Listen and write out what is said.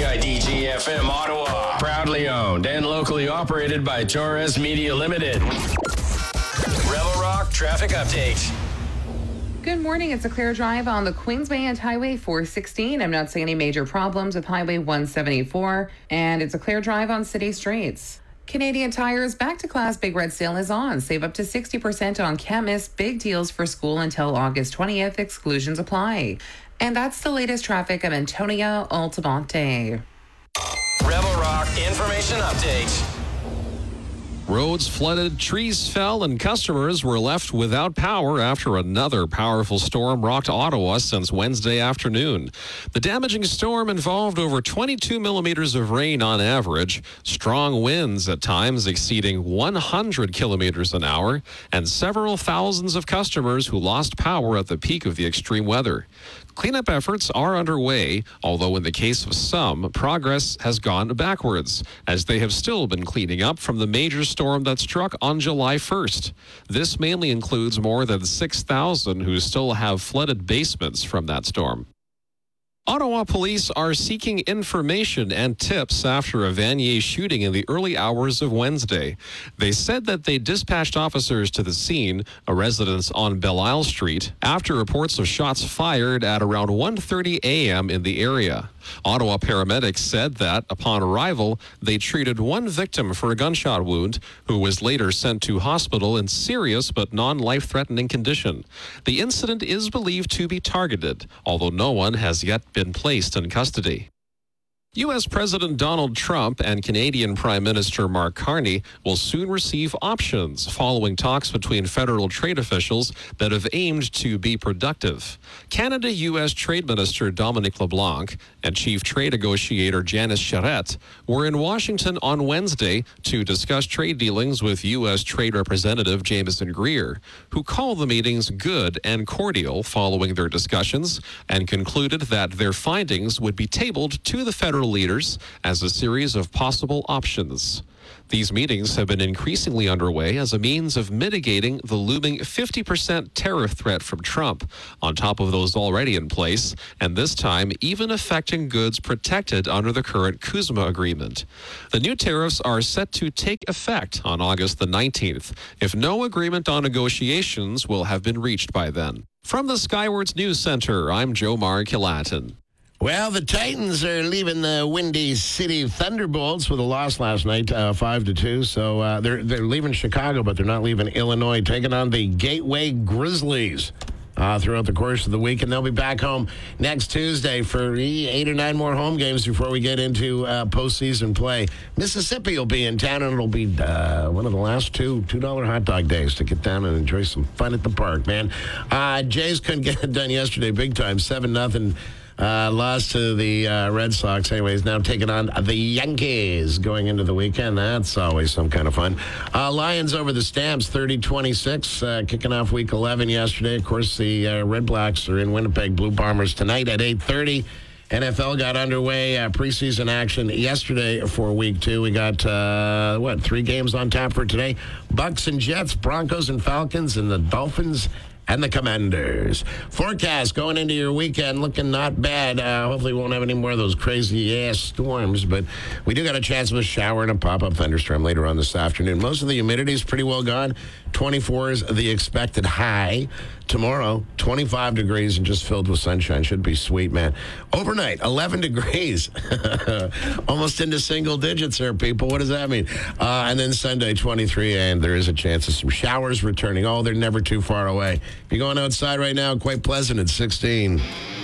CIDG-FM Ottawa. Proudly owned and locally operated by Torres Media Limited. Rebel Rock Traffic Update. Good morning. It's a clear drive on the Queensbay Highway 416. I'm not seeing any major problems with Highway 174. And it's a clear drive on city streets. Canadian Tire's Back to Class Big Red Sale is on. Save up to 60% on chemists. Big deals for school until August 20th. Exclusions apply. And that's the latest traffic. I'm Antonia Altamonte. Rebel Rock Information Update. Roads flooded, trees fell, and customers were left without power after another powerful storm rocked Ottawa since Wednesday afternoon. The damaging storm involved over 22 millimeters of rain on average, strong winds at times exceeding 100 kilometers an hour, and several thousands of customers who lost power at the peak of the extreme weather. Cleanup efforts are underway, although in the case of some, progress has gone backwards, as they have still been cleaning up from the major storm that struck on July 1st. This mainly includes more than 6,000 who still have flooded basements from that storm. Ottawa police are seeking information and tips after a Vanier shooting in the early hours of Wednesday. They said that they dispatched officers to the scene, a residence on Belle Isle Street, after reports of shots fired at around 1:30 a.m. in the area. Ottawa paramedics said that, upon arrival, they treated one victim for a gunshot wound, who was later sent to hospital in serious but non-life-threatening condition. The incident is believed to be targeted, although no one has yet been placed in custody. U.S. President Donald Trump and Canadian Prime Minister Mark Carney will soon receive options following talks between federal trade officials that have aimed to be productive. Canada-U.S. Trade Minister Dominic LeBlanc and Chief Trade Negotiator Janice Charette were in Washington on Wednesday to discuss trade dealings with U.S. Trade Representative Jameson Greer, who called the meetings good and cordial following their discussions and concluded that their findings would be tabled to the federal leaders as a series of possible options. These meetings have been increasingly underway as a means of mitigating the looming 50% tariff threat from Trump, on top of those already in place, and this time even affecting goods protected under the current CUSMA agreement. The new tariffs are set to take effect on August the 19th, if no agreement on negotiations will have been reached by then. From the Skywards News Center, I'm Joe Mark-Kilatin. Well, the Titans are leaving the Windy City Thunderbolts with a loss last night, 5-2. So they're leaving Chicago, but they're not leaving Illinois, taking on the Gateway Grizzlies throughout the course of the week. And they'll be back home next Tuesday for 8 or 9 more home games before we get into postseason play. Mississippi will be in town, and it'll be one of the last $2 hot dog days to get down and enjoy some fun at the park, man. Jays couldn't get it done yesterday, big time, 7-0. Lost to the Red Sox. Anyways, now taking on the Yankees going into the weekend. That's always some kind of fun. Lions over the Stamps, 30-26, kicking off Week 11 yesterday. Of course, the Red Blacks are in Winnipeg. Blue Bombers tonight at 8:30. NFL got underway preseason action yesterday for Week 2. We got, 3 games on tap for today. Bucks and Jets, Broncos and Falcons, and the Dolphins and the Commanders. Forecast going into your weekend looking not bad. Hopefully we won't have any more of those crazy-ass storms, but we do got a chance of a shower and a pop-up thunderstorm later on this afternoon. Most of the humidity is pretty well gone. 24 is the expected high. Tomorrow, 25 degrees and just filled with sunshine. Should be sweet, man. Overnight, 11 degrees. Almost into single digits there, people. What does that mean? And then Sunday, 23, and there is a chance of some showers returning. Oh, they're never too far away. If you're going outside right now, quite pleasant at 16.